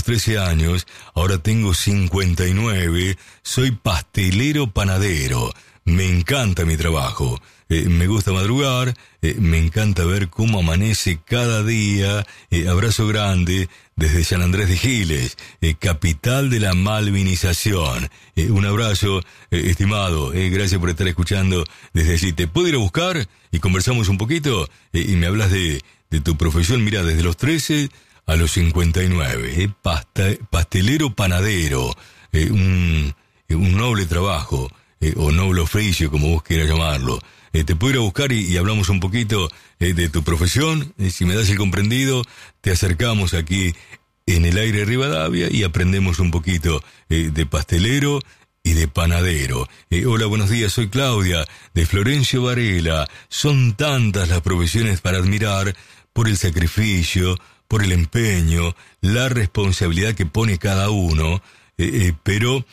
13 años, ahora tengo 59, soy pastelero panadero. Me encanta mi trabajo, me gusta madrugar, me encanta ver cómo amanece cada día. Abrazo grande desde San Andrés de Giles, capital de la malvinización. Un abrazo, estimado, gracias por estar escuchando desde allí. ¿Te puedo ir a buscar y conversamos un poquito? Y me hablas de tu profesión, mira, desde los 13 a los 59, pastelero panadero, un noble trabajo. O noble oficio, como vos quieras llamarlo. Te puedo ir a buscar y hablamos un poquito de tu profesión. Si me das el comprendido, te acercamos aquí en el aire de Rivadavia y aprendemos un poquito de pastelero y de panadero. Hola, buenos días, soy Claudia, de Florencio Varela. Son tantas las profesiones para admirar por el sacrificio, por el empeño, la responsabilidad que pone cada uno, pero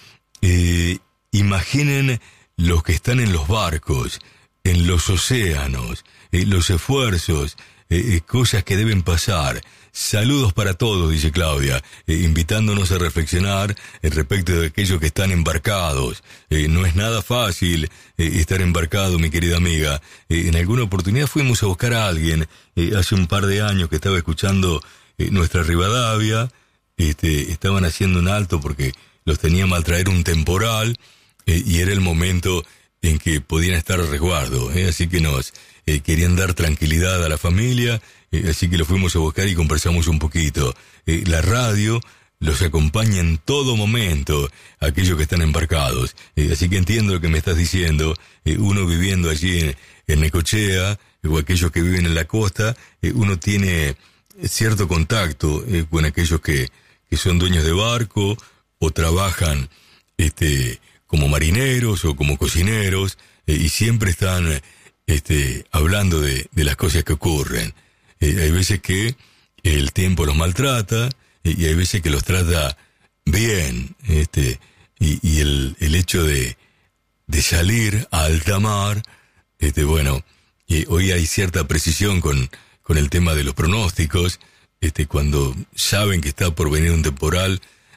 imaginen los que están en los barcos, en los océanos, los esfuerzos, cosas que deben pasar. Saludos para todos, dice Claudia, invitándonos a reflexionar respecto de aquellos que están embarcados. No es nada fácil estar embarcado, mi querida amiga. En alguna oportunidad fuimos a buscar a alguien, hace un par de años que estaba escuchando nuestra Rivadavia. Estaban haciendo un alto porque los tenía mal traer un temporal. Y era el momento en que podían estar a resguardo, así que nos querían dar tranquilidad a la familia, así que lo fuimos a buscar y conversamos un poquito. La radio los acompaña en todo momento, aquellos que están embarcados, así que entiendo lo que me estás diciendo. Uno viviendo allí en Necochea, o aquellos que viven en la costa, uno tiene cierto contacto con aquellos que son dueños de barco o trabajan como marineros o como cocineros, y siempre están hablando de las cosas que ocurren. Hay veces que el tiempo los maltrata, y hay veces que los trata bien, y el hecho de salir a alta mar, hoy hay cierta precisión con el tema de los pronósticos. Cuando saben que está por venir un temporal,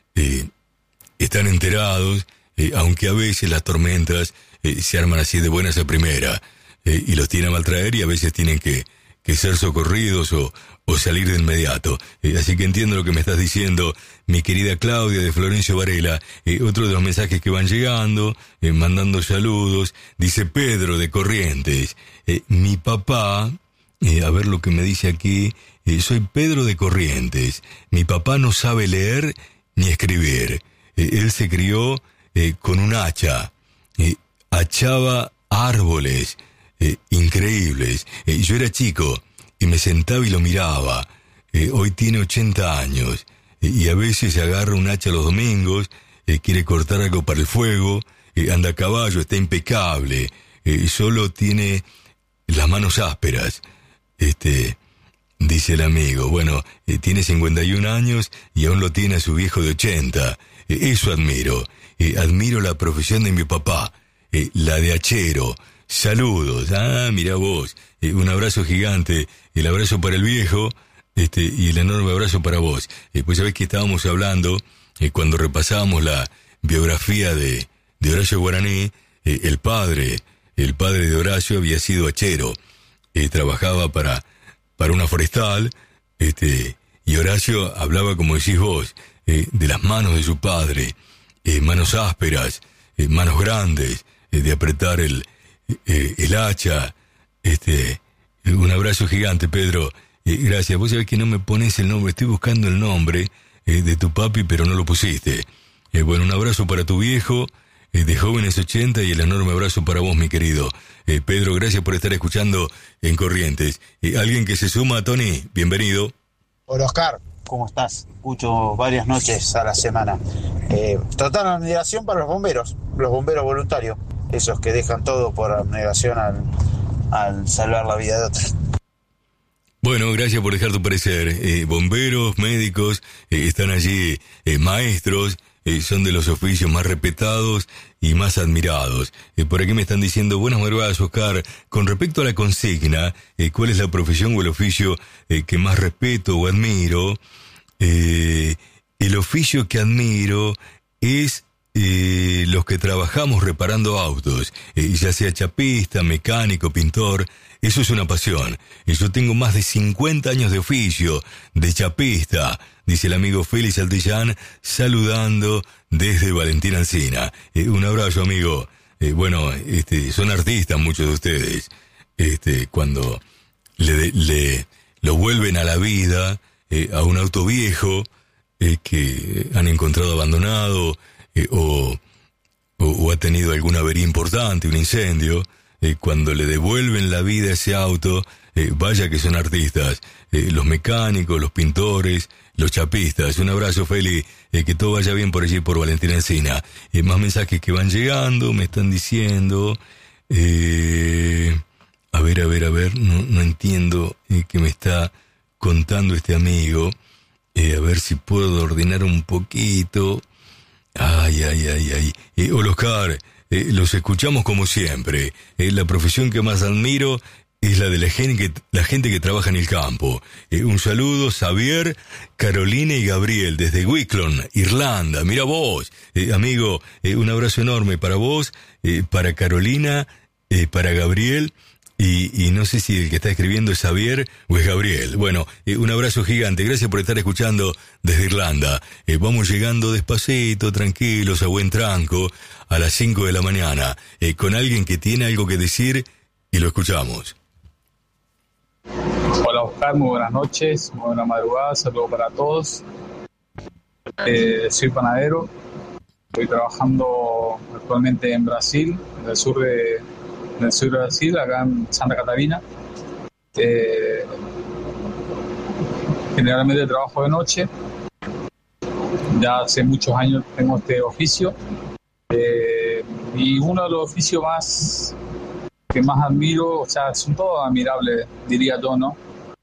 están enterados, aunque a veces las tormentas se arman así de buenas a primera, y los tienen a maltraer, y a veces tienen que ser socorridos o salir de inmediato. Así que entiendo lo que me estás diciendo, mi querida Claudia de Florencio Varela. Otro de los mensajes que van llegando, mandando saludos, dice Pedro de Corrientes. Mi papá, a ver lo que me dice aquí, soy Pedro de Corrientes. Mi papá no sabe leer ni escribir. Él se crió con un hacha, hachaba árboles increíbles. Yo era chico y me sentaba y lo miraba. Hoy tiene 80 años y a veces agarra un hacha los domingos, quiere cortar algo para el fuego, anda a caballo, está impecable, solo tiene las manos ásperas. Dice el amigo, tiene 51 años y aún lo tiene a su viejo de 80. Eso admiro. Admiro la profesión de mi papá, la de hachero. Saludos. Mira vos. Un abrazo gigante. El abrazo para el viejo, y el enorme abrazo para vos. Pues sabés que estábamos hablando, cuando repasábamos la biografía de Horacio Guaraní, el padre de Horacio había sido hachero. Trabajaba para una forestal, y Horacio hablaba, como decís vos, de las manos de su padre, manos ásperas, manos grandes, de apretar el hacha. Un abrazo gigante, Pedro. Gracias. Vos sabés que no me pones el nombre, estoy buscando el nombre de tu papi, pero no lo pusiste. Un abrazo para tu viejo, de Jóvenes 80, y el enorme abrazo para vos, mi querido. Pedro, gracias por estar escuchando en Corrientes. Alguien que se suma, Tony, bienvenido. Hola, Oscar, ¿cómo estás? Escucho varias noches a la semana. Total abnegación para los bomberos voluntarios, esos que dejan todo por abnegación al salvar la vida de otros. Bueno, gracias por dejar tu parecer. Bomberos, médicos, están allí, maestros, son de los oficios más respetados y más admirados. Por aquí me están diciendo, buenas madrugadas, Oscar. Con respecto a la consigna, ¿cuál es la profesión o el oficio que más respeto o admiro? el oficio que admiro es los que trabajamos reparando autos, ya sea chapista, mecánico, pintor. Eso es una pasión. Yo tengo más de 50 años de oficio, de chapista, dice el amigo Félix Altillán, saludando desde Valentín Alsina. Un abrazo, amigo. Bueno, son artistas muchos de ustedes. Cuando lo vuelven a la vida, a un auto viejo que han encontrado abandonado, o ha tenido alguna avería importante, un incendio, cuando le devuelven la vida a ese auto, vaya que son artistas, los mecánicos, los pintores, los chapistas. Un abrazo, Feli, que todo vaya bien por allí, por Valentín Alsina. Más mensajes que van llegando, me están diciendo, a ver, no entiendo qué me está contando este amigo, a ver si puedo ordenar un poquito. Ay. Hola, Oscar, los escuchamos como siempre. La profesión que más admiro es la de la gente que trabaja en el campo. Un saludo, Xavier, Carolina y Gabriel, desde Wicklow, Irlanda. Mira vos, amigo, un abrazo enorme para vos, para Carolina, para Gabriel. Y no sé si el que está escribiendo es Xavier o es Gabriel. Bueno, un abrazo gigante. Gracias por estar escuchando desde Irlanda. Vamos llegando despacito, tranquilos, a buen tranco, a las 5 de la mañana, con alguien que tiene algo que decir y lo escuchamos. Hola, Oscar, muy buenas noches, muy buena madrugada, saludos para todos. Soy panadero, estoy trabajando actualmente en Brasil, en el sur de Brasil, acá en Santa Catarina. Generalmente trabajo de noche. Ya hace muchos años tengo este oficio. Y uno de los oficios que más admiro, o sea, son todos admirables, diría yo, ¿no?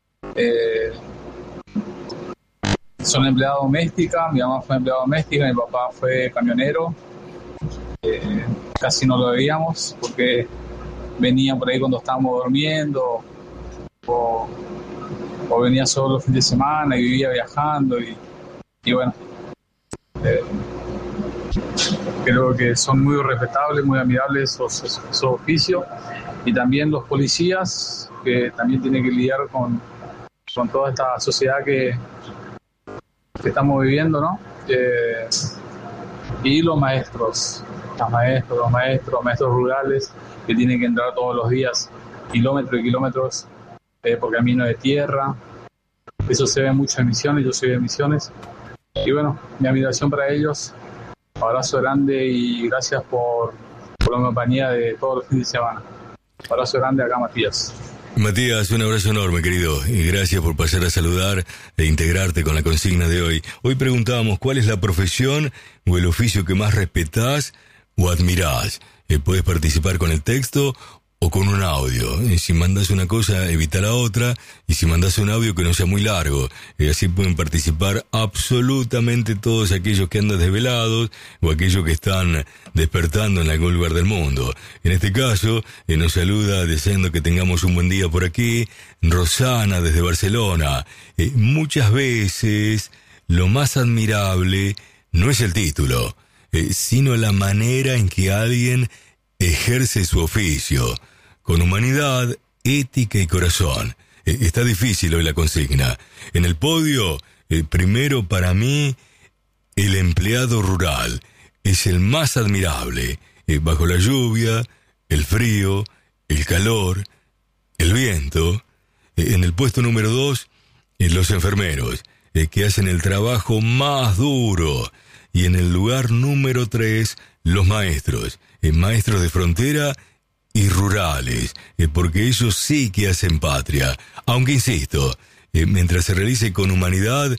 Son empleada doméstica, mi mamá fue empleada doméstica, mi papá fue camionero. Casi no lo veíamos porque venía por ahí cuando estábamos durmiendo o venía solo los fines de semana y vivía viajando y bueno, creo que son muy respetables, muy admirables esos oficios. Y también los policías, que también tienen que lidiar con toda esta sociedad que estamos viviendo, ¿no? Y los maestros rurales, que tienen que entrar todos los días kilómetros y kilómetros por camino de tierra. Eso se ve mucho en Misiones, yo soy de Misiones. Y bueno, mi admiración para ellos. Abrazo grande y gracias por la compañía de todos los fines de semana. Abrazo grande acá, Matías. Matías, un abrazo enorme, querido, y gracias por pasar a saludar e integrarte con la consigna de hoy. Hoy preguntábamos cuál es la profesión o el oficio que más respetás o admirás. Puedes participar con el texto o con un audio. Si mandas una cosa, evita la otra, y si mandas un audio que no sea muy largo. Así pueden participar absolutamente todos aquellos que andan desvelados o aquellos que están despertando en algún lugar del mundo. En este caso, nos saluda deseando que tengamos un buen día por aquí, Rosana desde Barcelona. Muchas veces lo más admirable no es el título, sino la manera en que alguien ejerce su oficio, con humanidad, ética y corazón. Está difícil hoy la consigna. En el podio, primero para mí, el empleado rural es el más admirable, bajo la lluvia, el frío, el calor, el viento. En el puesto número 2, los enfermeros, que hacen el trabajo más duro. Y en el lugar número 3, los maestros, maestros de frontera y rurales, porque ellos sí que hacen patria. Aunque insisto, mientras se realice con humanidad,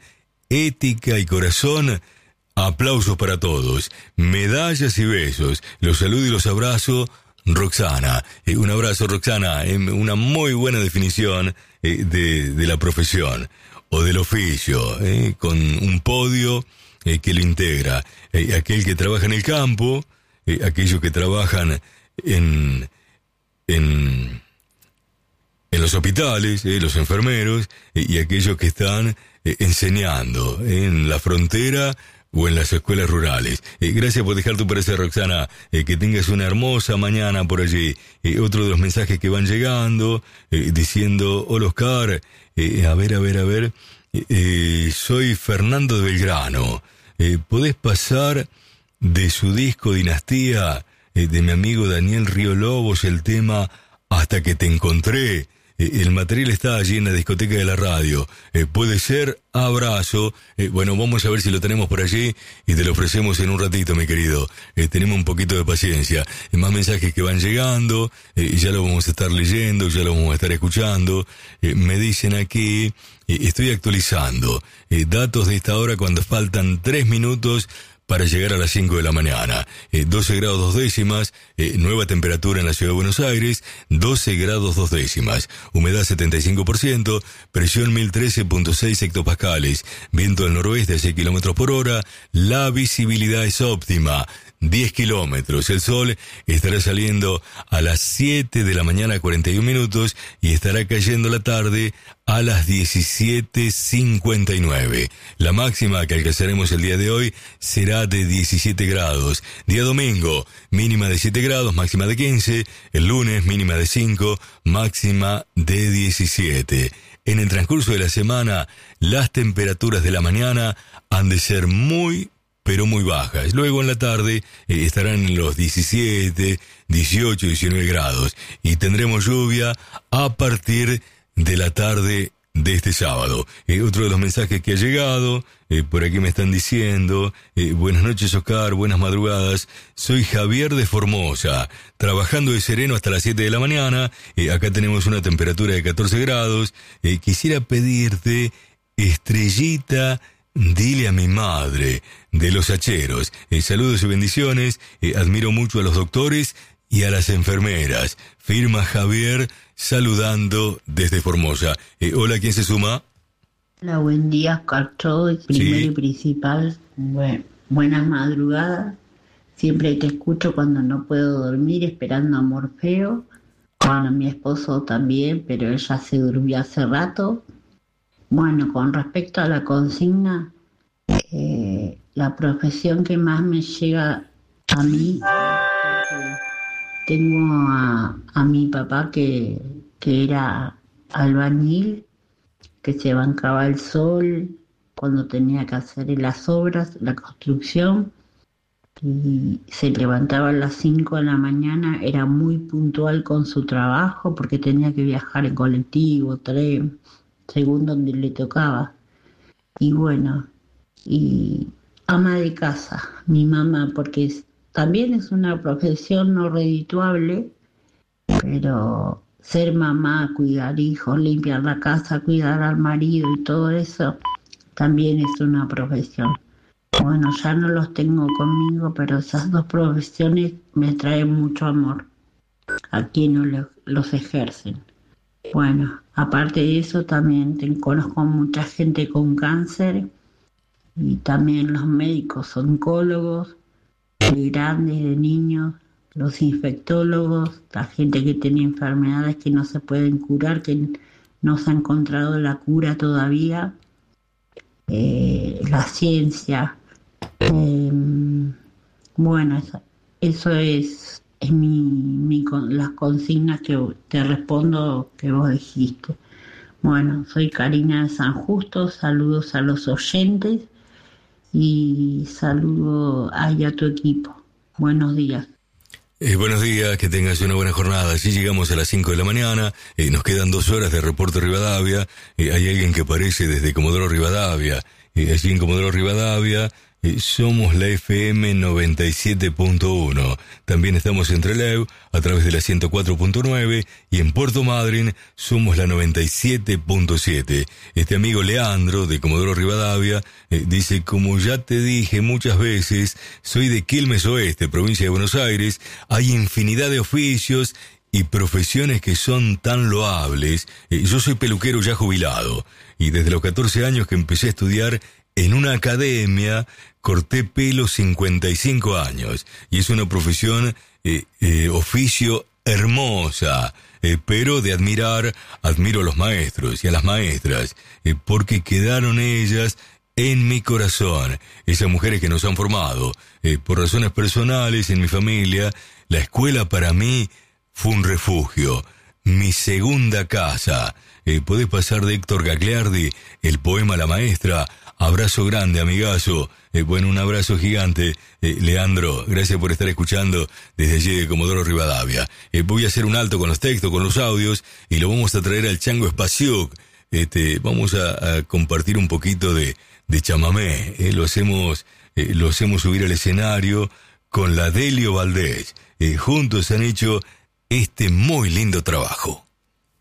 ética y corazón, aplausos para todos, medallas y besos. Los saludo y los abrazo, Roxana. Un abrazo, Roxana, una muy buena definición de la profesión o del oficio, con un podio que lo integra. Aquel que trabaja en el campo, aquellos que trabajan en los hospitales, los enfermeros, y aquellos que están enseñando en la frontera o en las escuelas rurales. Gracias por dejar tu parecer, Roxana. Que tengas una hermosa mañana por allí. Otro de los mensajes que van llegando, diciendo, hola Oscar, a ver, soy Fernando de Belgrano. ¿Podés pasar de su disco Dinastía, de mi amigo Daniel Río Lobos, el tema Hasta que te encontré? El material está allí en la discoteca de la radio. Puede ser, abrazo. Bueno, vamos a ver si lo tenemos por allí y te lo ofrecemos en un ratito, mi querido. Tenemos un poquito de paciencia. Más mensajes que van llegando, ya lo vamos a estar leyendo, ya lo vamos a estar escuchando. Me dicen aquí, estoy actualizando datos de esta hora cuando faltan 3 minutos para llegar a las 5 de la mañana. 12 grados 2 décimas, nueva temperatura en la ciudad de Buenos Aires, 12 grados 2 décimas, humedad 75%, presión 1013.6 hectopascales, viento del noroeste a 6 kilómetros por hora, la visibilidad es óptima, 10 kilómetros. El sol estará saliendo a las 7 de la mañana 41 minutos y estará cayendo la tarde a las 17:59. La máxima que alcanzaremos el día de hoy será de 17 grados. Día domingo, mínima de 7 grados, máxima de 15. El lunes, mínima de 5, máxima de 17. En el transcurso de la semana, las temperaturas de la mañana han de ser pero muy bajas. Luego en la tarde estarán en los 17, 18, 19 grados. Y tendremos lluvia a partir de la tarde de este sábado. Otro de los mensajes que ha llegado, por aquí me están diciendo, buenas noches Oscar, buenas madrugadas, soy Javier de Formosa, trabajando de sereno hasta las 7 de la mañana, acá tenemos una temperatura de 14 grados, quisiera pedirte, Estrellita, dile a mi madre, de Los Hacheros. Saludos y bendiciones, admiro mucho a los doctores y a las enfermeras. Firma Javier, saludando desde Formosa. Hola, ¿quién se suma? Hola, buen día, Oscar Choy, primero y principal. Buenas madrugadas. Siempre te escucho cuando no puedo dormir, esperando a Morfeo. Bueno, mi esposo también, pero él ya se durmió hace rato. Bueno, con respecto a la consigna, la profesión que más me llega a mí, tengo a mi papá que era albañil, que se bancaba el sol cuando tenía que hacer las obras, la construcción, y se levantaba a las 5 de la mañana, era muy puntual con su trabajo porque tenía que viajar en colectivo, tren, según donde le tocaba. Y bueno, y ama de casa, mi mamá, porque también es una profesión no redituable, pero ser mamá, cuidar hijos, limpiar la casa, cuidar al marido y todo eso, también es una profesión. Bueno, ya no los tengo conmigo, pero esas dos profesiones me traen mucho amor a quienes los ejercen. Bueno, aparte de eso también conozco mucha gente con cáncer y también los médicos oncólogos, de grandes, de niños, los infectólogos, la gente que tiene enfermedades que no se pueden curar, que no se ha encontrado la cura todavía, la ciencia. Bueno, eso es las consignas que te respondo que vos dijiste. Bueno, soy Karina de San Justo, saludos a los oyentes y saludo a tu equipo. Buenos días. Buenos días, que tengas una buena jornada. Así llegamos a las 5 de la mañana, nos quedan 2 horas de Reporte Rivadavia. Hay alguien que aparece desde Comodoro Rivadavia. Allí en Comodoro Rivadavia somos la FM 97.1. También estamos en Trelew a través de la 104.9 y en Puerto Madryn somos la 97.7. Este amigo Leandro de Comodoro Rivadavia dice, como ya te dije muchas veces, soy de Quilmes Oeste, provincia de Buenos Aires. Hay infinidad de oficios y profesiones que son tan loables. Yo soy peluquero ya jubilado y desde los 14 años que empecé a estudiar en una academia, corté pelo 55 años y es una profesión, oficio hermosa, pero de admirar, admiro a los maestros y a las maestras, porque quedaron ellas en mi corazón, esas mujeres que nos han formado. Por razones personales, en mi familia, la escuela para mí fue un refugio, mi segunda casa. Podés pasar de Héctor Gagliardi, el poema La Maestra. Abrazo grande, amigazo. Bueno, un abrazo gigante. Leandro, gracias por estar escuchando desde allí de Comodoro Rivadavia. Voy a hacer un alto con los textos, con los audios, y lo vamos a traer al Chango Espaciuc. Vamos a compartir un poquito de chamamé. Lo hacemos subir al escenario con la Delio Valdés. Juntos han hecho este muy lindo trabajo.